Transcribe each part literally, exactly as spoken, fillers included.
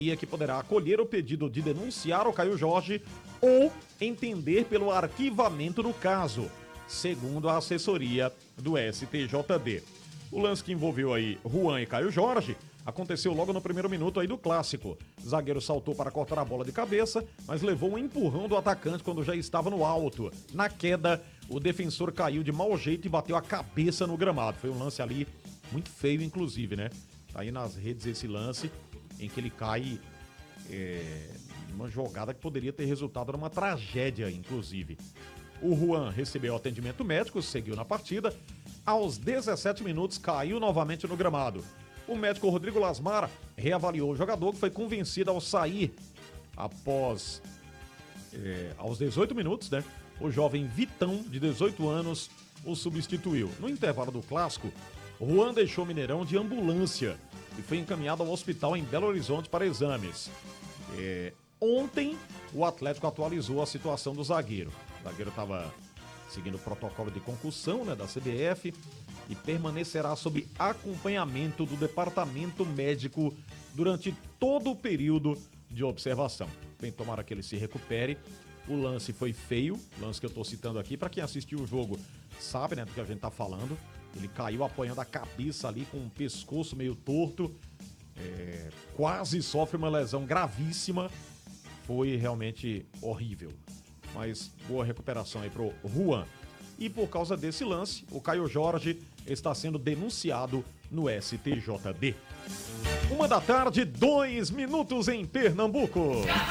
que poderá acolher o pedido de denunciar o Caio Jorge ou entender pelo arquivamento do caso, segundo a assessoria do S T J D. O lance que envolveu aí Juan e Caio Jorge aconteceu logo no primeiro minuto aí do clássico. O zagueiro saltou para cortar a bola de cabeça, mas levou um empurrão do atacante quando já estava no alto. Na queda, o defensor caiu de mau jeito e bateu a cabeça no gramado. Foi um lance ali muito feio, inclusive, né? Tá aí nas redes esse lance em que ele cai é, numa jogada que poderia ter resultado numa tragédia, inclusive. O Juan recebeu atendimento médico, seguiu na partida. Aos dezessete minutos, caiu novamente no gramado. O médico Rodrigo Lasmar reavaliou o jogador, que foi convencido ao sair após, é, aos dezoito minutos, né? O jovem Vitão, de dezoito anos, o substituiu. No intervalo do clássico, Juan deixou Mineirão de ambulância e foi encaminhado ao hospital em Belo Horizonte para exames. É, ontem, o Atlético atualizou a situação do zagueiro. O zagueiro estava seguindo o protocolo de concussão, né, da C B F e permanecerá sob acompanhamento do departamento médico durante todo o período de observação. Bem, tomara que ele se recupere. O lance foi feio, o lance que eu estou citando aqui. Para quem assistiu o jogo sabe, né, do que a gente está falando. Ele caiu apoiando a cabeça ali com o pescoço meio torto. É, quase sofre uma lesão gravíssima. Foi realmente horrível. Mas boa recuperação aí pro Juan. E por causa desse lance, o Caio Jorge está sendo denunciado no S T J D. Uma da tarde, dois minutos em Pernambuco.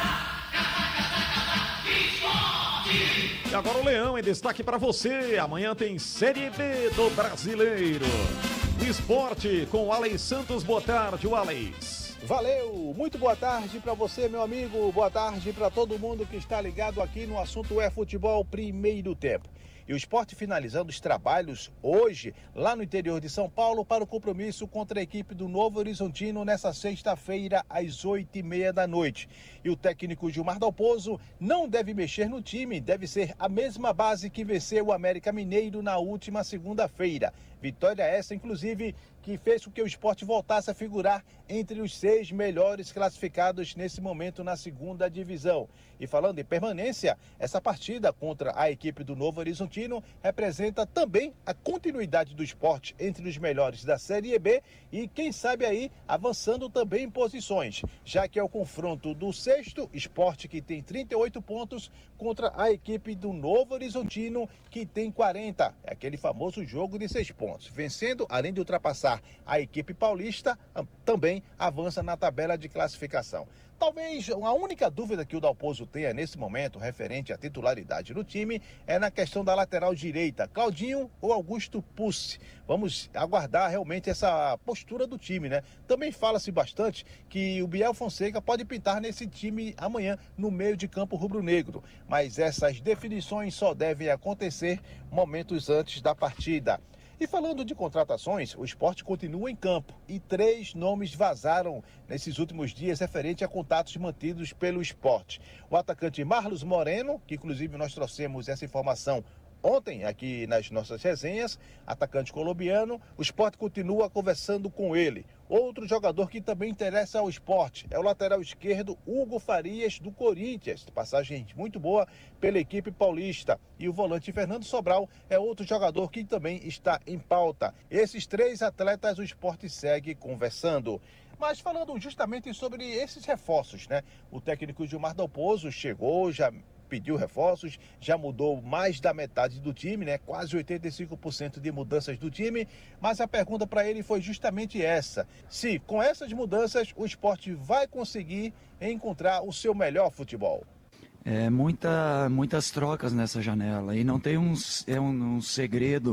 E agora o Leão em destaque para você. Amanhã tem Série B do Brasileiro. O esporte com o Alex Santos. Boa tarde, o Alex. Valeu, muito boa tarde para você, meu amigo, boa tarde para todo mundo que está ligado aqui no assunto é futebol primeiro tempo. E o Sport finalizando os trabalhos hoje, lá no interior de São Paulo, para o compromisso contra a equipe do Novo Horizontino nessa sexta-feira, às oito e meia da noite. E o técnico Gilmar Dalpozo não deve mexer no time, deve ser a mesma base que venceu o América Mineiro na última segunda-feira. Vitória essa, inclusive, que fez com que o Sport voltasse a figurar entre os seis melhores classificados nesse momento na segunda divisão. E falando em permanência, essa partida contra a equipe do Novo Horizontino representa também a continuidade do Sport entre os melhores da Série B e, quem sabe aí, avançando também em posições, já que é o confronto do sexto, Sport, que tem trinta e oito pontos, contra a equipe do Novo Horizontino, que tem quarenta. É aquele famoso jogo de seis pontos. Vencendo, além de ultrapassar a equipe paulista, também avança na tabela de classificação. Talvez a única dúvida que o Dalpozo tenha nesse momento, referente à titularidade do time, é na questão da lateral direita, Claudinho ou Augusto Pucci. Vamos aguardar realmente essa postura do time, né? Também fala-se bastante que o Biel Fonseca pode pintar nesse time amanhã no meio de campo rubro-negro, mas essas definições só devem acontecer momentos antes da partida. E falando de contratações, o Sport continua em campo e três nomes vazaram nesses últimos dias referente a contatos mantidos pelo Sport. O atacante Marlos Moreno, que inclusive nós trouxemos essa informação ontem aqui nas nossas resenhas, atacante colombiano, o Sport continua conversando com ele. Outro jogador que também interessa ao Sport é o lateral esquerdo Hugo Farias, do Corinthians, passagem muito boa pela equipe paulista. E o volante Fernando Sobral é outro jogador que também está em pauta. Esses três atletas o Sport segue conversando. Mas falando justamente sobre esses reforços, né? O técnico Gilmar Dalpozo chegou, já pediu reforços, já mudou mais da metade do time, né? Quase oitenta e cinco por cento de mudanças do time, mas a pergunta para ele foi justamente essa: se com essas mudanças o Sport vai conseguir encontrar o seu melhor futebol. É, muita, muitas trocas nessa janela e não tem um, é um, um segredo,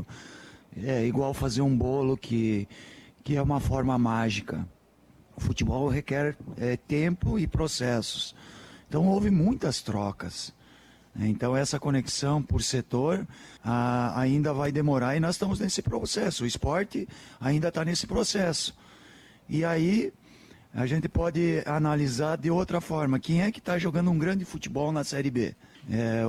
é igual fazer um bolo que, que é uma forma mágica. O futebol requer é, tempo e processos, então houve muitas trocas. Então essa conexão por setor ah, ainda vai demorar e nós estamos nesse processo. O esporte ainda está nesse processo. E aí a gente pode analisar de outra forma. Quem é que está jogando um grande futebol na Série B? É,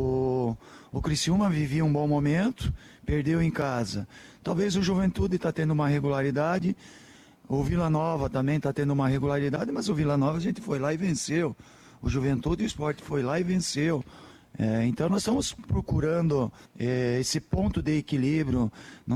o, o Criciúma vivia um bom momento, perdeu em casa. Talvez o Juventude está tendo uma regularidade. O Vila Nova também está tendo uma regularidade, mas o Vila Nova a gente foi lá e venceu. O Juventude e o Sport foi lá e venceu. É, então nós estamos procurando é, esse ponto de equilíbrio. Não